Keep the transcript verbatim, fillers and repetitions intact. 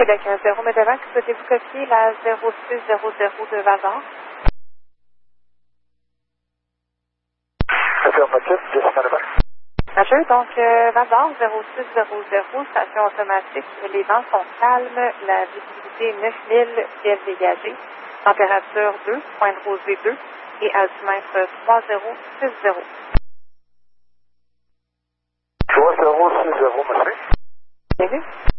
Québec un zéro Médevac, souhaitez-vous copier la zéro six zéro zéro de Val-d'Or? Affirmatif, dix Médevac. Majeur, donc euh, Val-d'Or zéro six zéro zéro, station automatique, les vents sont calmes, la visibilité neuf mille, ciel dégagé, température deux, point de rosée deux et altimètre trois zéro six zéro. trois zéro six zéro, monsieur. Bien vu?